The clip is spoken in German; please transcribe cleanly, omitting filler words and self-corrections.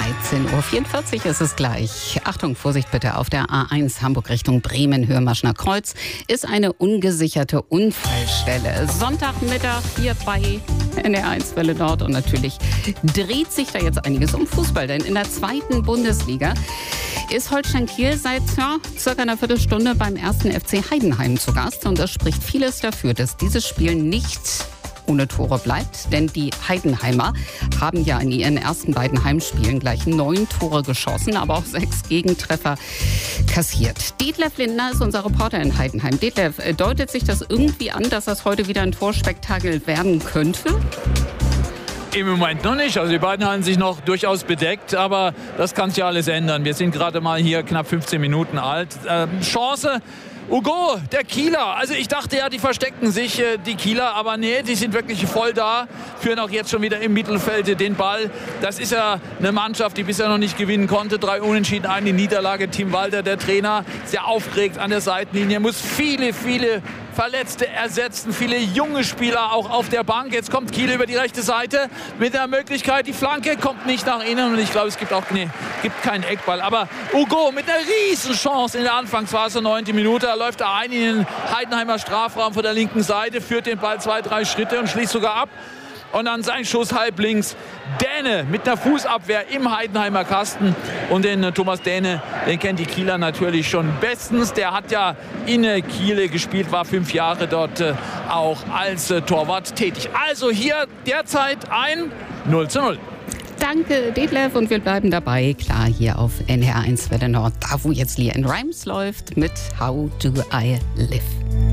13.44 Uhr ist es gleich. Achtung, Vorsicht bitte, auf der A1 Hamburg Richtung Bremen, Höhe-Maschner Kreuz, ist eine ungesicherte Unfallstelle. Sonntagmittag hier bei NDR1 Welle Nord und natürlich dreht sich da jetzt einiges um Fußball, denn in der 2. Bundesliga ist Holstein Kiel seit circa einer Viertelstunde beim 1. FC Heidenheim zu Gast und es spricht vieles dafür, dass dieses Spiel nicht ohne Tore bleibt, denn die Heidenheimer haben ja in ihren ersten beiden Heimspielen gleich 9 Tore geschossen, aber auch 6 Gegentreffer kassiert. Detlef Lindner ist unser Reporter in Heidenheim. Detlef, deutet sich das irgendwie an, dass das heute wieder ein Torspektakel werden könnte? Im Moment noch nicht. Also die beiden halten sich noch durchaus bedeckt, aber das kann sich ja alles ändern. Wir sind gerade mal hier knapp 15 Minuten alt. Chance. Hugo, der Kieler. Also ich dachte ja, die verstecken sich, die Kieler, aber nee, die sind wirklich voll da, führen auch jetzt schon wieder im Mittelfeld den Ball. Das ist ja eine Mannschaft, die bisher noch nicht gewinnen konnte. 3 Unentschieden, eine Niederlage. Tim Walter, der Trainer, sehr aufgeregt an der Seitenlinie, muss viele Verletzte ersetzen, viele junge Spieler auch auf der Bank. Jetzt kommt Kiel über die rechte Seite mit der Möglichkeit, die Flanke kommt nicht nach innen und ich glaube, es gibt keinen Eckball. Aber Hugo mit einer riesen Chance in der Anfangsphase, 9. Minute, da läuft er ein in den Heidenheimer Strafraum von der linken Seite, führt den Ball 2-3 Schritte und schließt sogar ab. Und dann sein Schuss halb links. Däne mit einer Fußabwehr im Heidenheimer Kasten. Und den Thomas Däne, den kennt die Kieler natürlich schon bestens. Der hat ja in Kiel gespielt, war 5 Jahre dort auch als Torwart tätig. Also hier derzeit ein 0:0. Danke, Detlef, und wir bleiben dabei, klar, hier auf NDR1 Welle Nord, da wo jetzt LeAnn Rimes läuft mit How Do I Live.